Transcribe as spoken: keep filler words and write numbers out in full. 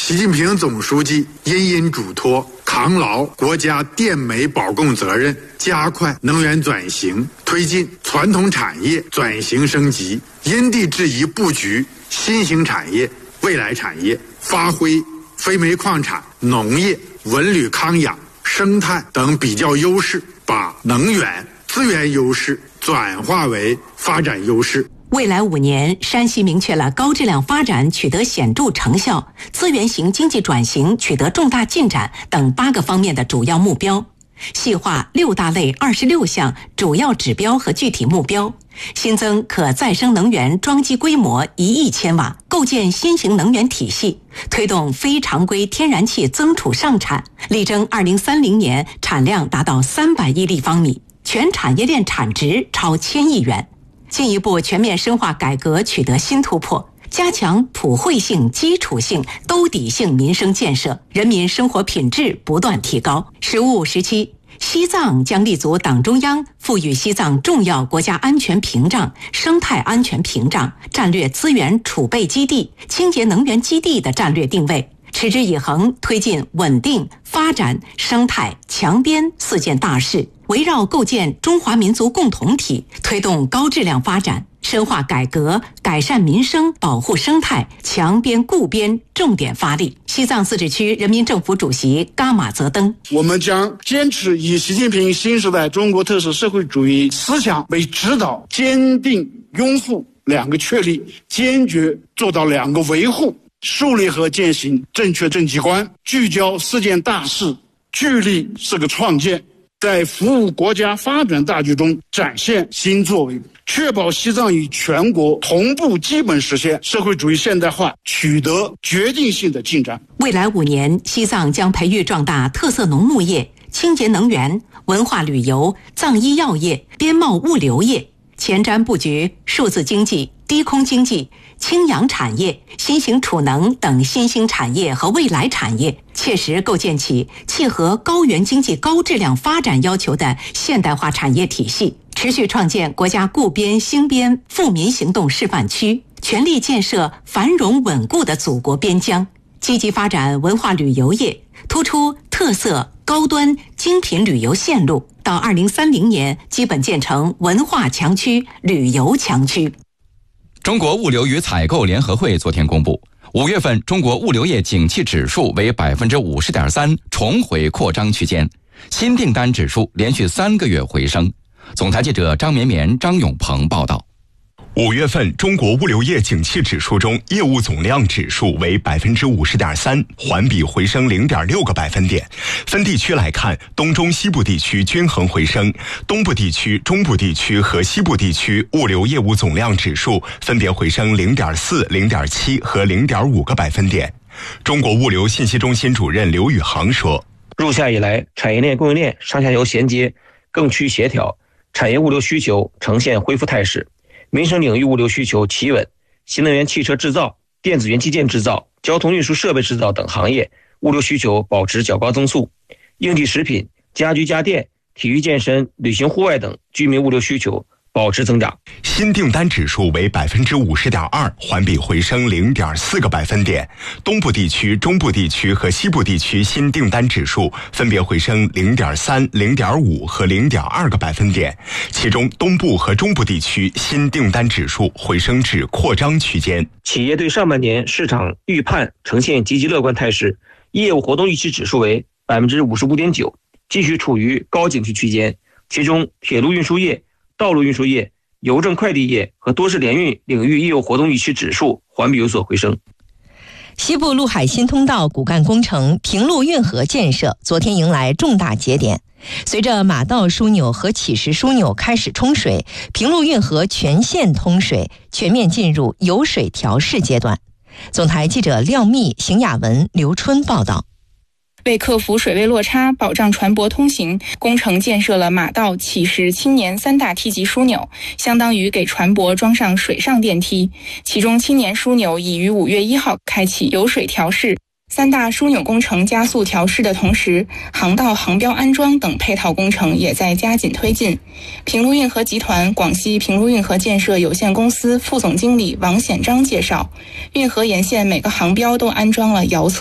习近平总书记殷殷嘱托，扛牢国家电煤保供责任，加快能源转型，推进传统产业转型升级，因地制宜布局新型产业、未来产业，发挥非煤矿产、农业、文旅康养、生态等比较优势，把能源资源优势转化为发展优势。 未来五年，山西明确了高质量发展取得显著成效、资源型经济转型取得重大进展等八个方面的主要目标，细化六大类二十六项主要指标和具体目标，新增可再生能源装机规模一亿千瓦，构建新型能源体系，推动非常规天然气增储上产，力争二零三零年产量达到三百亿立方米，全产业链产值超千亿元。进一步全面深化改革取得新突破，加强普惠性、基础性、兜底性民生建设，人民生活品质不断提高。十五五时期，西藏将立足党中央赋予西藏重要国家安全屏障、生态安全屏障、战略资源储备基地、清洁能源基地的战略定位，持之以恒推进稳定、发展、生态、强边四件大事，围绕构建中华民族共同体，推动高质量发展，深化改革，改善民生，保护生态，强边固边重点发力。西藏自治区人民政府主席噶玛泽登： 我们将坚持以习近平新时代中国特色社会主义思想为指导，坚定拥护两个确立，坚决做到两个维护，树立和践行正确政绩观，聚焦四件大事，聚力是个创建，在服务国家发展大局中展现新作为，确保西藏与全国同步基本实现社会主义现代化取得决定性的进展。 未来五年，西藏将培育壮大特色农牧业、清洁能源、文化旅游、藏医药业、边贸物流业，前瞻布局数字经济、低空经济、氢氧产业、新型储能等新兴产业和未来产业，切实构建起契合高原经济高质量发展要求的现代化产业体系，持续创建国家固边兴边富民行动示范区，全力建设繁荣稳固的祖国边疆，积极发展文化旅游业，突出特色高端精品旅游线路，到二零三零年基本建成文化强区、旅游强区。 中国物流与采购联合会昨天公布，五月份中国物流业景气指数为百分之五十点三，重回扩张区间，新订单指数连续三个月回升。总台记者张绵绵、张永鹏报道。 五月份中国物流业景气指数中，业务总量指数为百分之五十点三，环比回升零点六个百分点。分地区来看，东中西部地区均衡回升，东部地区、中部地区和西部地区物流业务总量指数分别回升零点四、零点七和零点五个百分点。中国物流信息中心主任刘宇航说：“ 入夏以来，产业链、供应链上下游衔接更趋协调，产业物流需求呈现恢复态势。民生领域物流需求企稳，新能源汽车制造、电子元器件制造、交通运输设备制造等行业物流需求保持较高增速，应急食品、家居家电、体育健身、旅行户外等居民物流需求保持增长。 新订单指数为百分之五十点二，环比回升零点四个百分点。东部地区、中部地区和西部地区新订单指数分别回升零点三、零点五和零点二个百分点。其中，东部和中部地区新订单指数回升至扩张区间。 企业对上半年市场预判呈现积极乐观态势，业务活动预期指数为百分之五十五点九，继续处于高景气区间。其中，铁路运输业、道路运输业、邮政快递业和多式联运领域业务活动预期指数环比有所回升。 西部陆海新通道骨干工程平陆运河建设昨天迎来重大节点，随着马道枢纽和起石枢纽开始冲水，平陆运河全线通水，全面进入有水调试阶段。总台记者廖密、邢雅文、刘春报道。 为克服水位落差，保障船舶通行，工程建设了马道、起石、青年三大梯级枢纽，相当于给船舶装上水上电梯。其中青年枢纽已于五月一号开启有水调试。三大枢纽工程加速调试的同时，航道航标安装等配套工程也在加紧推进。平陆运河集团广西平陆运河建设有限公司副总经理王显章介绍，运河沿线每个航标都安装了遥测